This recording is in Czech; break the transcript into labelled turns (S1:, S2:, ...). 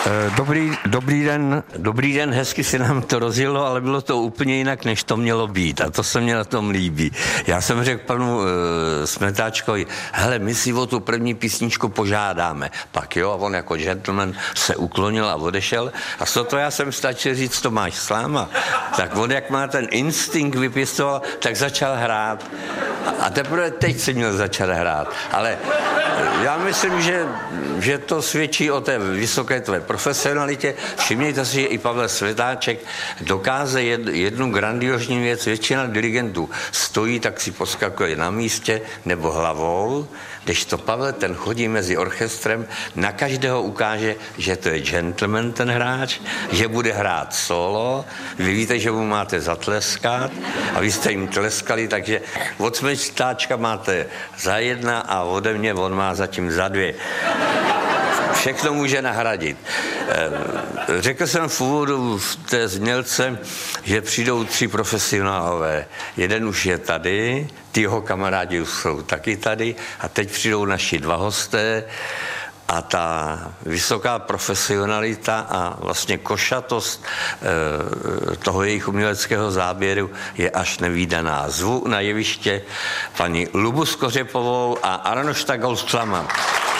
S1: Dobrý den, hezky se nám to rozjelo, ale bylo to úplně jinak, než to mělo být a to se mě na tom líbí. Já jsem řekl panu Smetáčkovi, hele, my si o tu první písničku požádáme. Pak jo, a on jako gentleman se uklonil a odešel a to já jsem stačil říct, to máš sláma. Tak on, jak má ten instinkt vypěstoval, tak začal hrát. A teprve teď se měl začat hrát. Ale já myslím, že to svědčí o té vysoké tvé profesionalitě. Všimněte si, že i Pavel Smetáček dokáže jednu grandiózní věc. Většina dirigentů stojí, tak si poskakuje na místě nebo hlavou, kdežto Pavel ten chodí mezi orchestrem, na každého ukáže, že to je gentleman ten hráč, že bude hrát solo, vy víte, že mu máte zatleskat a vy jste jim tleskali, takže od Smetáčka máte za 1 a ode mě on má zatím za 2. Všechno může nahradit. Řekl jsem v úvodu v té znělce, že přijdou 3 profesionálové. Jeden už je tady, ty jeho kamarádi už jsou taky tady a teď přijdou naši 2 hosté a ta vysoká profesionalita a vlastně košatost toho jejich uměleckého záběru je až nevídaná. Zvu na jeviště paní Lubu Skořepovou a Arnošta Goldschlama.